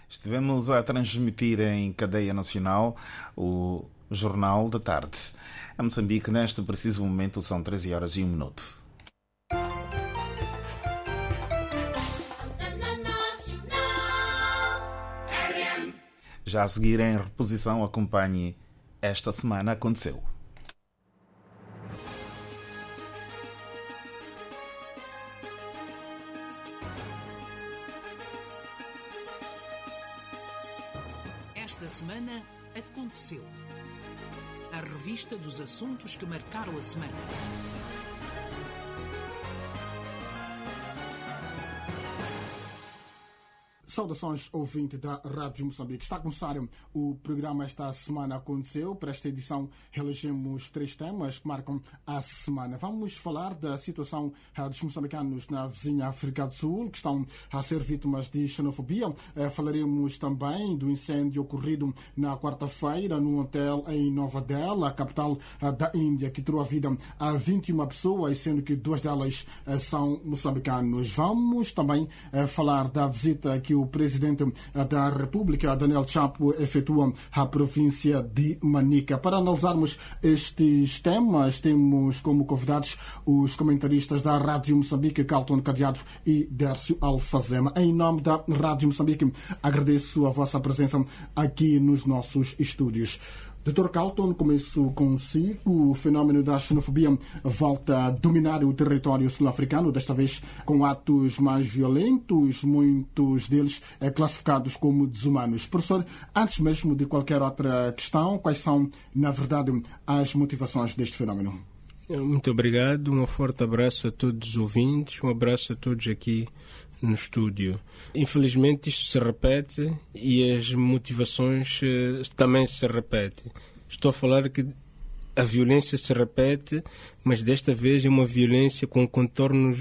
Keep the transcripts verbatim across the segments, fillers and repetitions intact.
Estivemos a transmitir em cadeia nacional o Jornal da Tarde. Em Moçambique, neste preciso momento, são treze horas e um minuto. Já a seguir, em reposição, acompanhe Esta Semana Aconteceu. Esta semana aconteceu. A revista dos assuntos que marcaram a semana. Saudações, ouvinte da Rádio Moçambique. Está a começar o programa Esta Semana Aconteceu. Para esta edição, elegemos três temas que marcam a semana. Vamos falar da situação dos moçambicanos na vizinha África do Sul, que estão a ser vítimas de xenofobia. Falaremos também do incêndio ocorrido na quarta-feira num hotel em Nova Delhi, a capital da Índia, que tirou a vida a vinte e uma pessoas, sendo que duas delas são moçambicanos. Vamos também falar da visita que o presidente da República, Daniel Chapo, efetua à província de Manica. Para analisarmos estes temas, temos como convidados os comentaristas da Rádio Moçambique, Carlton Cadeado e Dércio Alfazema. Em nome da Rádio Moçambique, agradeço a vossa presença aqui nos nossos estúdios. doutor Carlton, começo consigo. O fenómeno da xenofobia volta a dominar o território sul-africano, desta vez com atos mais violentos, muitos deles é, classificados como desumanos. Professor, antes mesmo de qualquer outra questão, quais são, na verdade, as motivações deste fenómeno? Muito obrigado, um forte abraço a todos os ouvintes, um abraço a todos aqui no estúdio. Infelizmente isto se repete e as motivações uh, também se repetem. Estou a falar que a violência se repete, mas desta vez é uma violência com contornos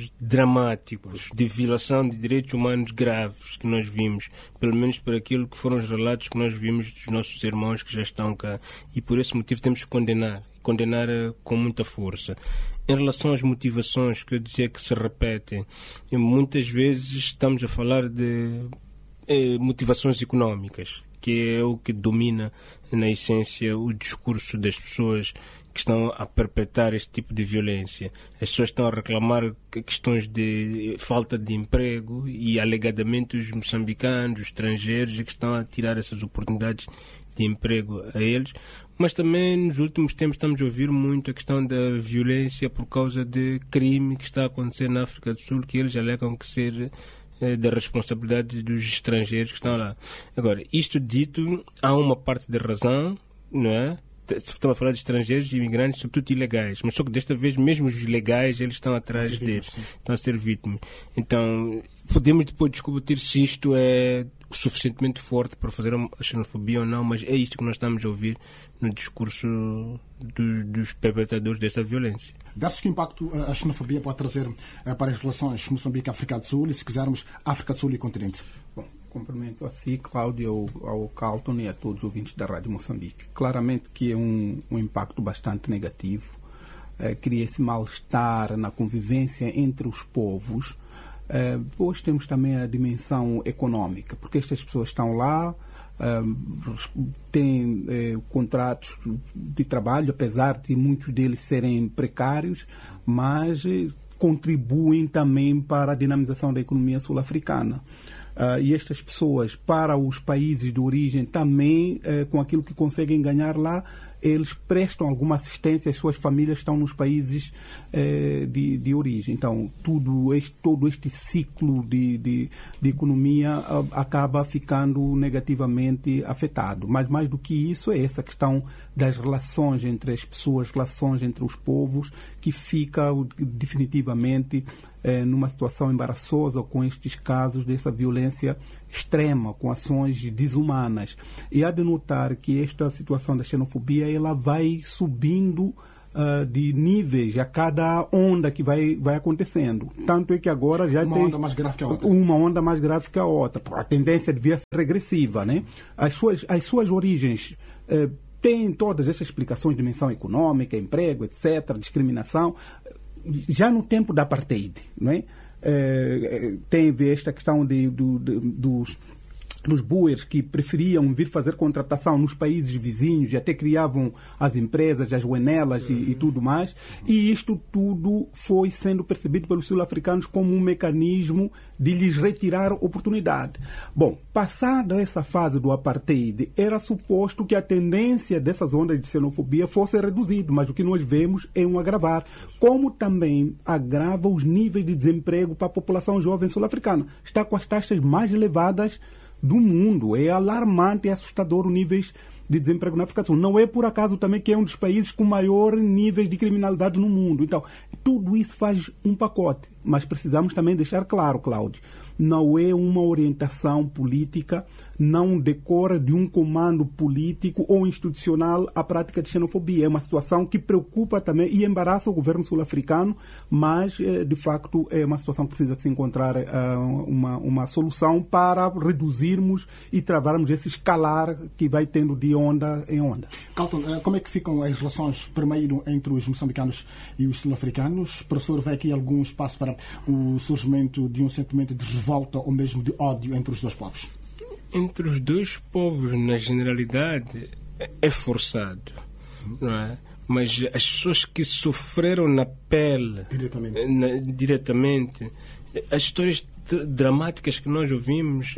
dramáticos, de violação de direitos humanos graves que nós vimos, pelo menos por aquilo que foram os relatos que nós vimos dos nossos irmãos que já estão cá. E por esse motivo temos que condenar, condenar com muita força. Em relação às motivações que eu dizia que se repetem, muitas vezes estamos a falar de eh, motivações económicas, que é o que domina, na essência, o discurso das pessoas que estão a perpetrar este tipo de violência. As pessoas estão a reclamar questões de falta de emprego e, alegadamente, os moçambicanos, os estrangeiros, é que estão a tirar essas oportunidades de emprego a eles. Mas também, nos últimos tempos, estamos a ouvir muito a questão da violência por causa de crime que está a acontecer na África do Sul, que eles alegam que ser da responsabilidade dos estrangeiros que estão lá. Agora, isto dito, há uma parte de razão, não é? Estamos a falar de estrangeiros e imigrantes, sobretudo ilegais, mas só que desta vez mesmo os legais eles estão atrás deles, sim. Estão a ser vítimas. Então, podemos depois discutir se isto é suficientemente forte para fazer a xenofobia ou não, mas é isto que nós estamos a ouvir no discurso do, dos perpetradores desta violência. Dá-se que impacto a xenofobia pode trazer para as relações Moçambique-África do Sul e, se quisermos, África do Sul e continente? Bom, cumprimento a si, Cláudio, ao, ao Carlton e a todos os ouvintes da Rádio Moçambique. Claramente que é um, um impacto bastante negativo. É, cria esse mal-estar na convivência entre os povos. É, depois temos também a dimensão econômica, porque estas pessoas estão lá, é, têm é, contratos de trabalho, apesar de muitos deles serem precários, mas é, contribuem também para a dinamização da economia sul-africana. Uh, e estas pessoas, para os países de origem, também, uh, com aquilo que conseguem ganhar lá, eles prestam alguma assistência, as suas famílias estão nos países uh, de, de origem. Então, tudo este, todo este ciclo de, de, de economia uh, acaba ficando negativamente afetado. Mas, mais do que isso, é essa questão das relações entre as pessoas, relações entre os povos, que fica uh, definitivamente Eh, numa situação embaraçosa com estes casos dessa violência extrema, com ações desumanas. E há de notar que esta situação da xenofobia ela vai subindo uh, de níveis a cada onda que vai, vai acontecendo. Tanto é que agora já uma tem onda mais grave que a outra. Uma onda mais grave que a outra. A tendência devia ser regressiva, né? As suas, as suas origens eh, têm todas essas explicações de dimensão econômica, emprego, etcétera, discriminação. Já no tempo da apartheid, não é? É, tem a ver esta questão de, do, de, dos, dos boers que preferiam vir fazer contratação nos países vizinhos e até criavam as empresas, as uenelas e, e tudo mais. E isto tudo foi sendo percebido pelos sul-africanos como um mecanismo de lhes retirar oportunidade. Bom, passada essa fase do apartheid, era suposto que a tendência dessas ondas de xenofobia fosse reduzida, mas o que nós vemos é um agravar, como também agrava os níveis de desemprego para a população jovem sul-africana. Está com as taxas mais elevadas do mundo. É alarmante e assustador o níveis de desemprego na África do Sul. Não é por acaso também que é um dos países com maior níveis de criminalidade no mundo. Então, tudo isso faz um pacote. Mas precisamos também deixar claro, Cláudio, não é uma orientação política, não decora de um comando político ou institucional a prática de xenofobia. É uma situação que preocupa também e embaraça o governo sul-africano, mas, de facto, é uma situação que precisa de se encontrar uh, uma, uma solução para reduzirmos e travarmos esse escalar que vai tendo de onda em onda. Carlton, como é que ficam as relações, primeiro, entre os moçambicanos e os sul-africanos? O professor vê aqui algum espaço para o surgimento de um sentimento de revolta ou mesmo de ódio entre os dois povos? Entre os dois povos, na generalidade, é forçado, não é? Mas as pessoas que sofreram na pele, diretamente, na, diretamente as histórias dramáticas que nós ouvimos,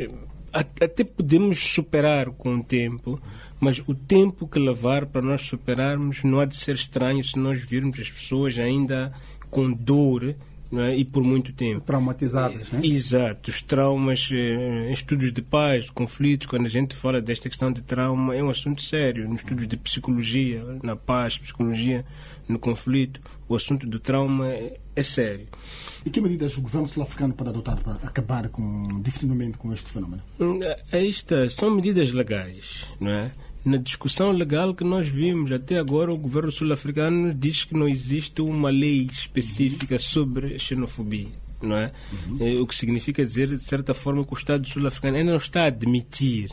até podemos superar com o tempo, mas o tempo que levar para nós superarmos não há de ser estranho se nós virmos as pessoas ainda com dor, não é? E por muito tempo. Traumatizadas, né? Exato. Os traumas, eh, estudos de paz, conflitos, quando a gente fala desta questão de trauma, é um assunto sério. Nos estudos de psicologia, na paz, psicologia, no conflito, o assunto do trauma é, é sério. E que medidas o governo sul-africano pode adotar para acabar com, definitivamente com este fenómeno? Aí está, são medidas legais, não é? Na discussão legal que nós vimos até agora, o governo sul-africano diz que não existe uma lei específica sobre xenofobia, não é? Uhum. O que significa dizer, de certa forma, que o Estado sul-africano ainda não está a admitir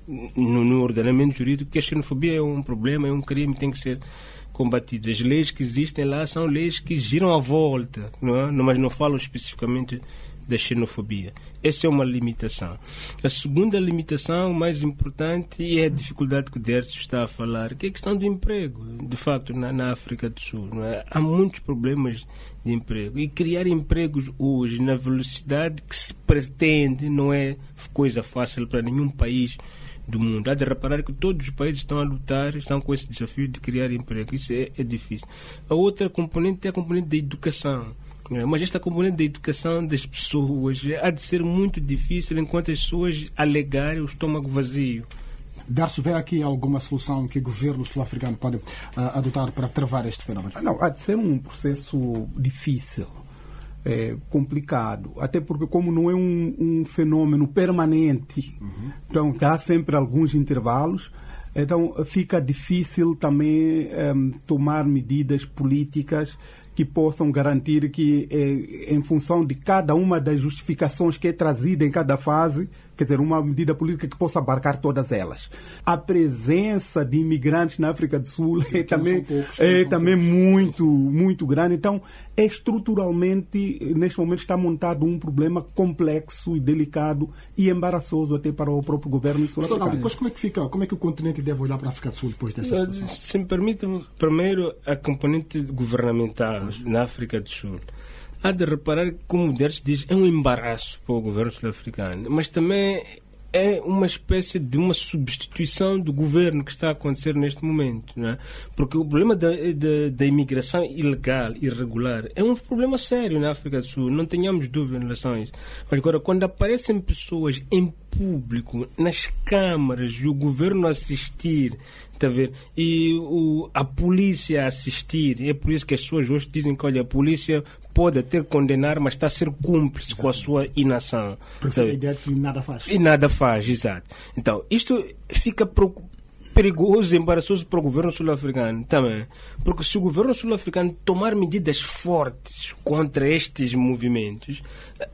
no, no ordenamento jurídico que a xenofobia é um problema, é um crime, tem que ser combatido. As leis que existem lá são leis que giram à volta, não é? Mas não falam especificamente da xenofobia. Essa é uma limitação. A segunda limitação, mais importante, e é a dificuldade que o Dércio está a falar, que é a questão do emprego. De facto, na, na África do Sul, não é? Há muitos problemas de emprego. E criar empregos hoje, na velocidade que se pretende, não é coisa fácil para nenhum país do mundo. Há de reparar que todos os países estão a lutar, estão com esse desafio de criar emprego. Isso é, é difícil. A outra componente é a componente da educação. Mas esta componente da educação das pessoas há de ser muito difícil enquanto as pessoas alegarem o estômago vazio. Dar-se vê aqui alguma solução que o governo sul-africano pode uh, adotar para travar este fenómeno? Não, há de ser um processo difícil, é, complicado, até porque como não é um, um fenômeno permanente, uhum. Então há sempre alguns intervalos. Então fica difícil também um, tomar medidas políticas que possam garantir que, eh, em função de cada uma das justificações que é trazida em cada fase, quer dizer, uma medida política que possa abarcar todas elas. A presença de imigrantes na África do Sul é também, poucos, é também muito, muito grande. Então, é estruturalmente, neste momento, está montado um problema complexo e delicado e embaraçoso até para o próprio governo sul-africano. Depois, como é que fica? Como é que o continente deve olhar para a África do Sul depois desta situação? Se me permite, primeiro, a componente governamental na África do Sul. Há de reparar que, como o Dércio diz, é um embaraço para o governo sul-africano, mas também é uma espécie de uma substituição do governo que está a acontecer neste momento, não é? Porque o problema da, da, da imigração ilegal, irregular, é um problema sério na África do Sul, não tenhamos dúvida em relação a isso. Mas agora, quando aparecem pessoas em público, nas câmaras, e o governo assistir, está a ver? E o, a polícia assistir, é por isso que as pessoas hoje dizem que, olha, a polícia pode até condenar, mas está a ser cúmplice Exato. Com a sua inação. Prefere a ideia que nada faz. E nada faz, exato. Então, isto fica perigoso e embaraçoso para o governo sul-africano também. Porque se o governo sul-africano tomar medidas fortes contra estes movimentos,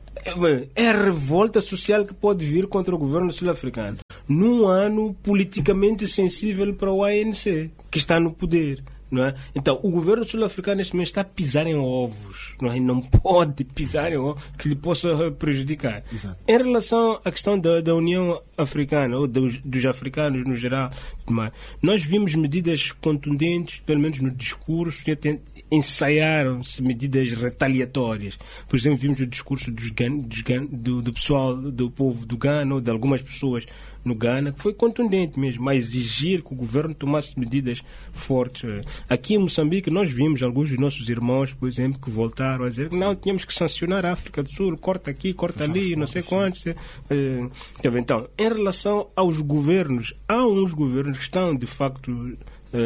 é a revolta social que pode vir contra o governo sul-africano. Num ano politicamente sensível para o A N C, que está no poder. Não é? Então, o governo sul-africano neste momento está a pisar em ovos, não é? Não pode pisar em ovos que lhe possa prejudicar. Exato. Em relação à questão da, da União Africana, ou dos, dos africanos no geral, nós vimos medidas contundentes, pelo menos no discurso, ensaiaram-se medidas retaliatórias. Por exemplo, vimos o discurso dos, dos, do, do pessoal, do povo do Ghana, ou de algumas pessoas no Ghana, que foi contundente mesmo, a exigir que o governo tomasse medidas fortes. Aqui em Moçambique nós vimos alguns dos nossos irmãos, por exemplo, que voltaram a dizer que não, tínhamos que sancionar a África do Sul, corta aqui, corta ali, não sei quantos. Então, em relação aos governos, há uns governos que estão de facto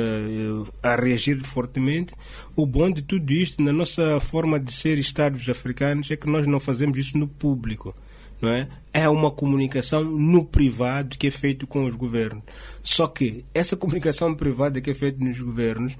a reagir fortemente. O bom de tudo isto, na nossa forma de ser Estados africanos, é que nós não fazemos isso no público. Não é? É uma comunicação no privado que é feito com os governos. Só que essa comunicação privada que é feita nos governos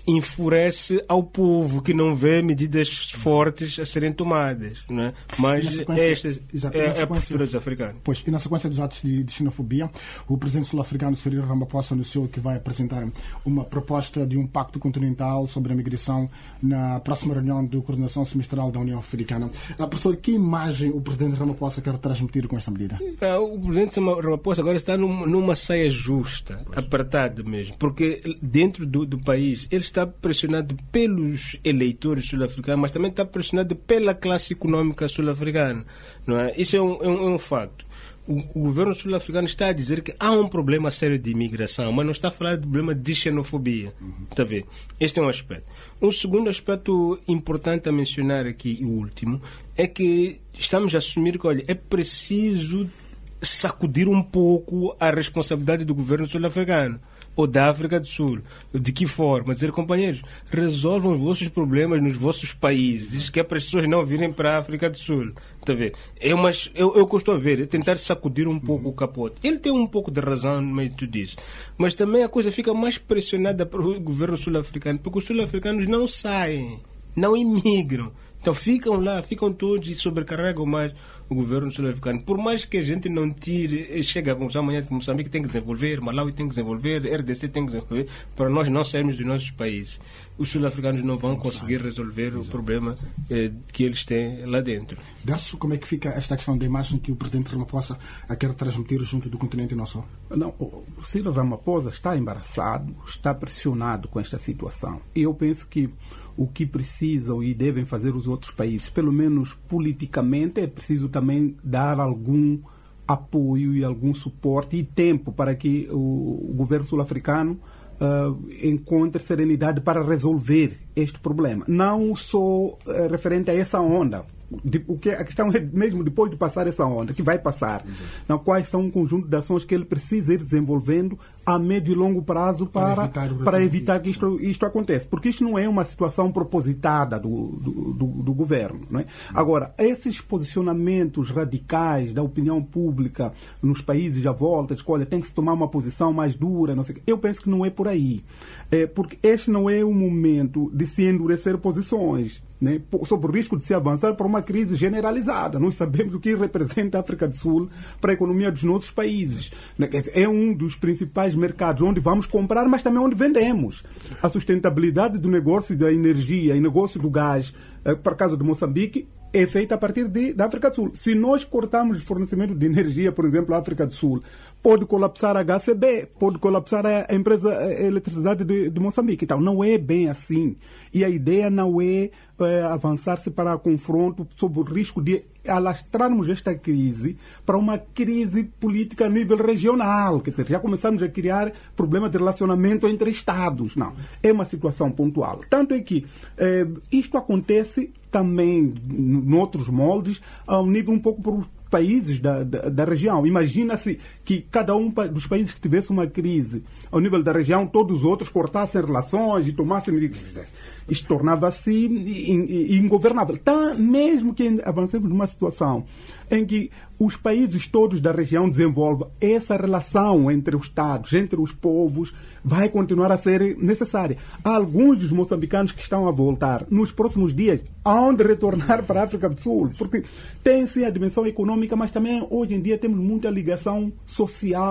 enfurece ao povo que não vê medidas fortes a serem tomadas. Não é? Mas esta é, é a postura dos africanos. Pois, e na sequência dos atos de, de xenofobia, o presidente sul-africano Cyril Ramaphosa anunciou que vai apresentar uma proposta de um pacto continental sobre a migração na próxima reunião de coordenação semestral da União Africana. Ah, professor, que imagem o presidente Ramaphosa quer transmitir com esta medida? O presidente Ramaphosa agora está numa saia justa, pois, apertado mesmo, porque dentro do, do país ele está pressionado pelos eleitores sul-africanos, mas também está pressionado pela classe econômica sul-africana. Não é? Isso é um, é um, é um facto. O, o governo sul-africano está a dizer que há um problema sério de imigração, mas não está a falar de problema de xenofobia. Uhum. Está a ver? Este é um aspecto. Um segundo aspecto importante a mencionar aqui, e o último, é que estamos a assumir que, olha, é preciso sacudir um pouco a responsabilidade do governo sul-africano ou da África do Sul. De que forma? Dizer, companheiros, resolvam os vossos problemas nos vossos países, que é para as pessoas não virem para a África do Sul. Está a ver? É uma, eu, eu gosto a ver, é tentar sacudir um pouco uhum. o capote. Ele tem um pouco de razão no meio de tudo isso. Mas também a coisa fica mais pressionada para o governo sul-africano, porque os sul-africanos não saem, não imigram. Então ficam lá, ficam todos e sobrecarregam mais o governo sul-africano. Por mais que a gente não tire, chega a conclusão amanhã que Moçambique tem que desenvolver, Malawi tem que desenvolver, R D C tem que desenvolver, para nós não sairmos dos nossos países. Os sul-africanos não vão conseguir resolver Exato. o problema eh, que eles têm lá dentro. Desse como é que fica esta questão da imagem que o presidente Ramaphosa quer transmitir junto do continente e não só? Não, o Cyril Ramaphosa está embaraçado, está pressionado com esta situação. E eu penso que o que precisam e devem fazer os outros países, pelo menos politicamente, é preciso também dar algum apoio e algum suporte e tempo para que o, o governo sul-africano uh, encontre serenidade para resolver este problema. Não só uh, referente a essa onda. De, o que, a questão é mesmo depois de passar essa onda, que vai passar, na quais são um conjunto de ações que ele precisa ir desenvolvendo a médio e longo prazo para, para evitar, para evitar que isto, isto aconteça. Porque isto não é uma situação propositada do, do, do, do governo. Não é? Agora, esses posicionamentos radicais da opinião pública nos países à volta, de escolha, tem que se tomar uma posição mais dura, não sei o quê. Eu penso que não é por aí. É porque este não é o momento de se endurecer posições, né, sob o risco de se avançar para uma crise generalizada. Nós sabemos o que representa a África do Sul para a economia dos nossos países. É um dos principais mercados onde vamos comprar, mas também onde vendemos. A sustentabilidade do negócio da energia e negócio do gás, para o caso de Moçambique, é feita a partir de, da África do Sul. Se nós cortarmos o fornecimento de energia, por exemplo, à África do Sul, pode colapsar a H C B, pode colapsar a empresa a eletricidade de, de Moçambique. Então, não é bem assim. E a ideia não é, é avançar-se para confronto sob o risco de alastrarmos esta crise para uma crise política a nível regional. Quer dizer, já começamos a criar problemas de relacionamento entre Estados. Não. É uma situação pontual. Tanto é que é, isto acontece também em outros moldes, a um nível um pouco por países da, da, da região. Imagina-se que cada um dos países que tivesse uma crise ao nível da região, todos os outros cortassem relações e tomassem... Isto tornava-se ingovernável. Tá, mesmo que avancemos numa situação em que os países todos da região desenvolvam, essa relação entre os Estados, entre os povos, vai continuar a ser necessária. Há alguns dos moçambicanos que estão a voltar nos próximos dias, aonde retornar para a África do Sul, porque tem sim a dimensão econômica, mas também hoje em dia temos muita ligação social